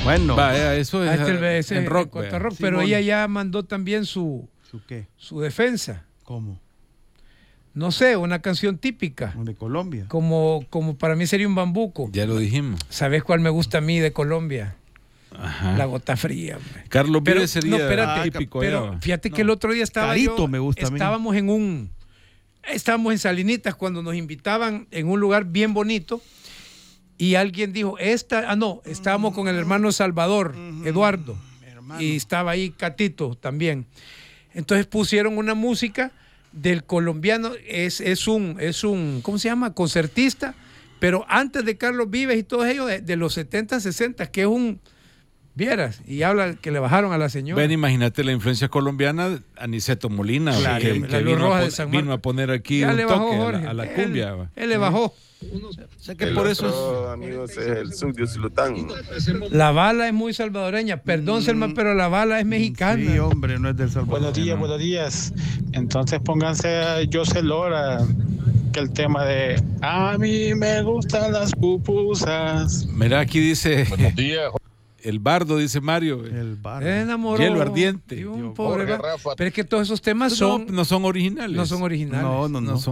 Bueno. Vaya, eso es ese en rock. rock, pero ella ya mandó también ¿Su qué? su defensa. ¿Cómo? No sé, una canción típica. ¿De Colombia? Como para mí sería un bambuco. Ya lo dijimos. ¿Sabes cuál me gusta a mí de Colombia? Ajá. La gota fría, hombre. Carlos Vives sería típico. Pero fíjate que el otro día estábamos en Salinitas cuando nos invitaban en un lugar bien bonito y alguien dijo, estábamos con el hermano Salvador, Eduardo, y estaba ahí Catito también. Entonces pusieron una música del colombiano, es un, ¿cómo se llama? Concertista, pero antes de Carlos Vives y todos ellos, de los 70, 60, que es un... Vieras, y habla que le bajaron a la señora. Ven, imagínate la influencia colombiana, Aniceto Molina, claro, que vino a poner aquí ya un le bajó, toque Jorge, a la cumbia. Él le bajó. O sea que por eso amigos, es el Subdio Silután. La bala es muy salvadoreña, perdón, Selma, pero la bala es mexicana. Sí, hombre, no es del Salvador. Buenos días. Entonces pónganse a José Lora, que el tema de a mí me gustan las pupusas. Mira, aquí dice Buenos días. el bardo, dice Mario. El bardo. Enamoró Hielo ardiente. de un pobre Pero es que todos esos temas No son originales. No son originales. No. son